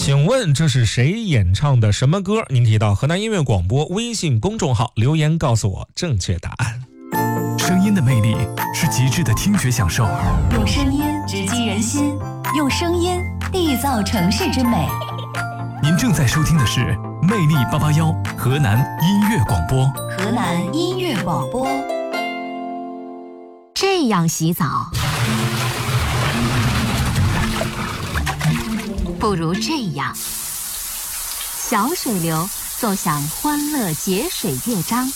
请问这是谁演唱的什么歌？您可以到河南音乐广播微信公众号留言告诉我正确答案。 声音的魅力是极致的听觉享受， 用声音直击人心，用声音缔造城市之美。 您正在收听的是魅力881河南音乐广播。 河南音乐广播。这样洗澡，不如这样。小水流奏响欢乐节水乐章。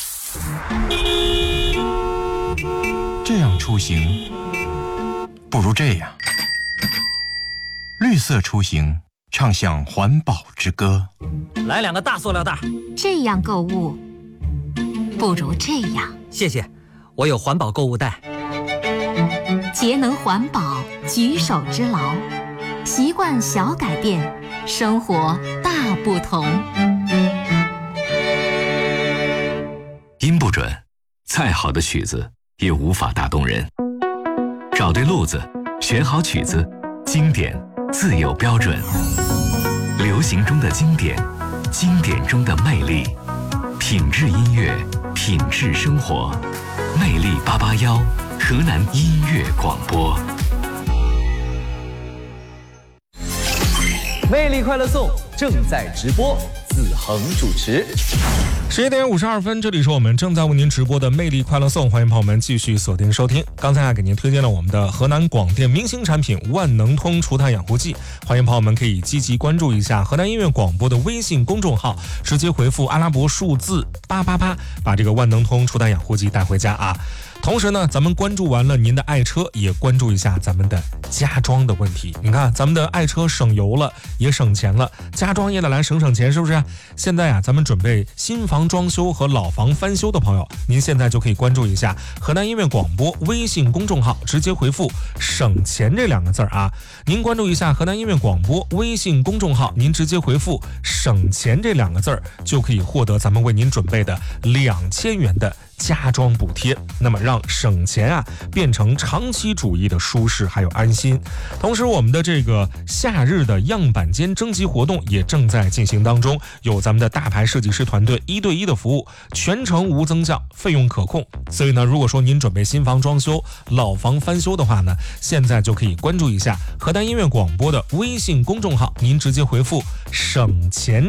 这样出行，不如这样。绿色出行，唱响环保之歌。 来2个大塑料袋。 这样购物，不如这样。 谢谢，我有环保购物袋。 节能环保，举手之劳，习惯小改变，生活大不同。 音不准，再好的曲子也无法打动人。找对路子，选好曲子，经典自有标准。流行中的经典，经典中的魅力，品质音乐，品质生活。魅力881，河南音乐广播。 魅力快乐颂正在直播，子恒主持。 11点52分，这里是我们正在为您直播的魅力快乐颂，欢迎朋友们继续锁定收听。刚才给您推荐了我们的河南广电明星产品万能通除碳养护剂，欢迎朋友们可以积极关注一下河南音乐广播的微信公众号，直接回复阿拉伯数字888，把这个万能通除碳养护剂带回家啊。同时呢，咱们关注完了您的爱车，也关注一下咱们的家装的问题。你看，咱们的爱车省油了，也省钱了，家装也得来省钱，是不是？现在咱们准备新房装修和老房翻修的朋友，您现在就可以关注一下河南音乐广播微信公众号，直接回复省钱这2个字啊。您关注一下河南音乐广播微信公众号，您直接回复省钱这2个字，就可以获得咱们为您准备的2000元的家装补贴，那么让省钱变成长期主义的舒适还有安心。同时我们的这个夏日的样板间征集活动也正在进行当中，有咱们的大牌设计师团队1对1的服务，全程无增降，费用可控。所以呢，如果说您准备新房装修、老房翻修的话呢，现在就可以关注一下河南音乐广播的微信公众号，您直接回复省钱